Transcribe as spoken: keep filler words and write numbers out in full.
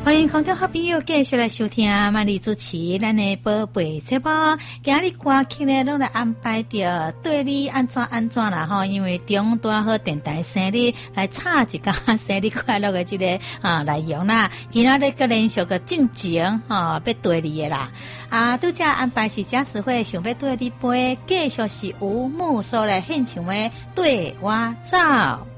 欢迎空中好朋友继续来收听曼丽主持咱的宝贝节目。今日歌曲呢，拢来安排着对你安怎安怎啦吼，因为中大好电台生日，来插一个生日快乐的这个啊内容啦。今仔日个连续个进前吼，要对你的啦。啊，拄则安排是家词会想要对你陪，继续是吴木所来献唱的对我走。